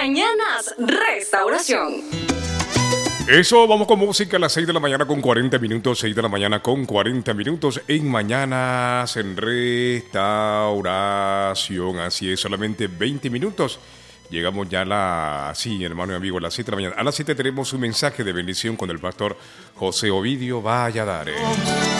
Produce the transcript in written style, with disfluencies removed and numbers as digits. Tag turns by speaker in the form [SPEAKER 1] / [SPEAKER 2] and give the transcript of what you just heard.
[SPEAKER 1] Mañanas Restauración.
[SPEAKER 2] Eso, vamos con música a las 6 de la mañana con 40 minutos, 6 de la mañana con 40 minutos en Mañanas en Restauración. Así es, solamente 20 minutos. Llegamos ya sí, hermano y amigo, a las 7 de la mañana. A las 7 tenemos un mensaje de bendición con el pastor José Ovidio Valladares.